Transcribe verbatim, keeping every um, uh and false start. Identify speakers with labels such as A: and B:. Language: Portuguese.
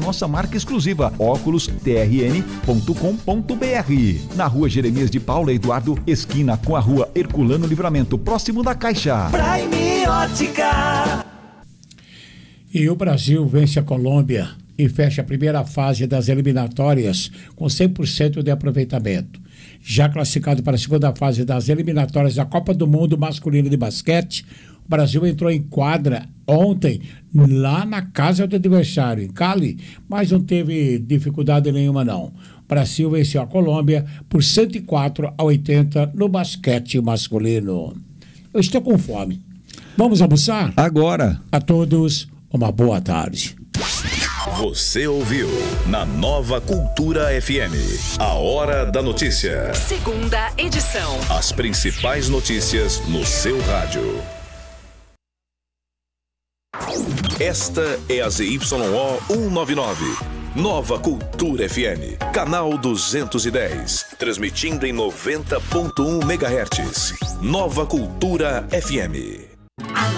A: nossa marca exclusiva, óculos t r n ponto com ponto b r. Na rua Jeremias de Paula Eduardo, esquina com a rua Herculano Livramento, próximo da Caixa.
B: Prime Ótica.
C: E o Brasil vence a Colômbia e fecha a primeira fase das eliminatórias com cem por cento de aproveitamento. Já classificado para a segunda fase das eliminatórias da Copa do Mundo Masculino de Basquete, o Brasil entrou em quadra ontem lá na casa do adversário, em Cali, mas não teve dificuldade nenhuma não. O Brasil venceu a Colômbia por cento e quatro a oitenta no basquete masculino. Eu estou com fome. Vamos almoçar?
A: Agora.
C: A todos, uma boa tarde.
D: Você ouviu na Nova Cultura F M, a Hora da Notícia.
E: Segunda edição.
D: As principais notícias no seu rádio. Esta é a Z Y O cento e noventa e nove. Nova Cultura F M, canal duzentos e dez, transmitindo em noventa ponto um megahertz. Nova Cultura F M.